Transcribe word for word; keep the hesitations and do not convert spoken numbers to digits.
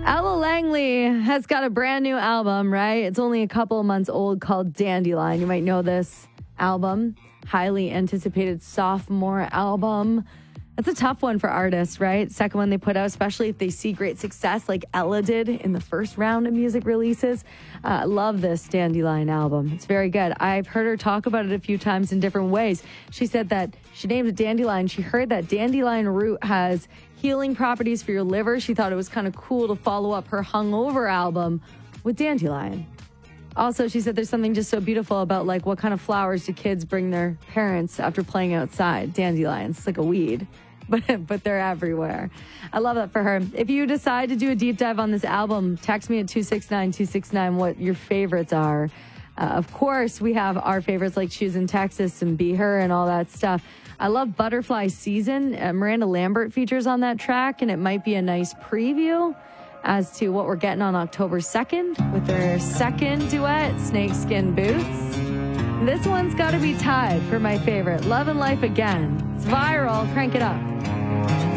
Ella Langley has got a brand new album, right? It's only a couple of months old, called Dandelion. You might know this album. Highly anticipated sophomore album. That's a tough one for artists, right? Second one they put out, especially if they see great success like Ella did in the first round of music releases. I uh, love this Dandelion album. It's very good. I've heard her talk about it a few times in different ways. She said that she named it Dandelion. She heard that dandelion root has healing properties for your liver. She thought it was kind of cool to follow up her Hungover album with Dandelion. Also, she said there's something just so beautiful about, like, what kind of flowers do kids bring their parents after playing outside? Dandelions. It's like a weed. But, but they're everywhere. I love that for her. If you decide to do a deep dive on this album, text me at two six nine, two six nine what your favorites are. Uh, of course, we have our favorites like Choosing Texas and Be Her and all that stuff. I love Butterfly Season. Uh, Miranda Lambert features on that track, and it might be a nice preview as to what we're getting on October second with their second duet, Snakeskin Boots. This one's got to be tied for my favorite, Love and Life Again. It's viral. Crank it up.